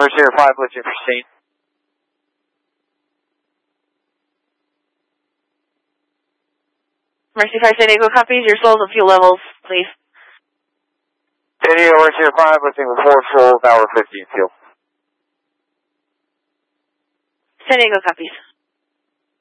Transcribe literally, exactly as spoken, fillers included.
Mercy Air five, lifting pristine. Mercy five, San Diego copies. Your souls and fuel levels, please. San Diego, Mercy Air five, lifting with four souls, hour fifteen fuel. San Diego copies.